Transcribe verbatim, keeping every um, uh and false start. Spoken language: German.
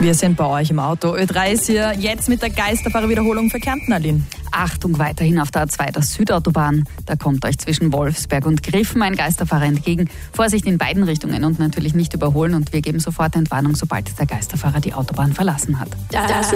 Wir sind bei euch im Auto. Ö drei ist hier jetzt mit der Geisterfahrerwiederholung für Kärnten, Aline. Achtung, weiterhin auf der A zwei der Südautobahn. Da kommt euch zwischen Wolfsberg und Griffen ein Geisterfahrer entgegen. Vorsicht in beiden Richtungen und natürlich nicht überholen. Und wir geben sofort Entwarnung, sobald der Geisterfahrer die Autobahn verlassen hat. Das